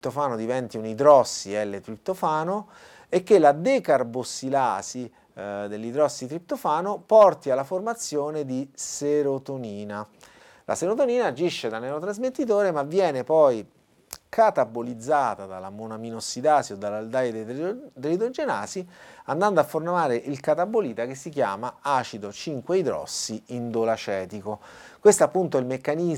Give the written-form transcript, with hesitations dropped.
triptofano diventi un idrossi L-triptofano e che la decarbossilasi dell'idrossitriptofano porti alla formazione di serotonina. La serotonina agisce da neurotrasmettitore ma viene poi catabolizzata dalla monoaminossidasi o dall'aldeide dehidrogenasi andando a formare il catabolita che si chiama acido 5-idrossi indolacetico. Questo appunto è il meccanismo